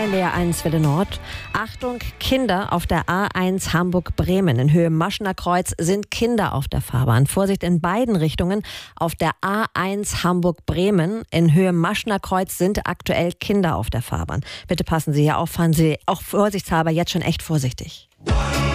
NDR 1 Welle Nord. Achtung, Kinder auf der A1 Hamburg-Bremen. In Höhe Maschener Kreuz sind Kinder auf der Fahrbahn. Vorsicht in beiden Richtungen. Auf der A1 Hamburg-Bremen in Höhe Maschener Kreuz sind aktuell Kinder auf der Fahrbahn. Bitte passen Sie hier auf, fahren Sie auch vorsichtshalber jetzt schon echt vorsichtig.